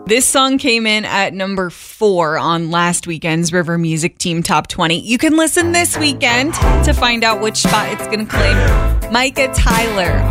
This song came in at number 4 on last weekend's River Music Team Top 20. You can listen this weekend to find out which spot it's going to claim. Micah Tyler,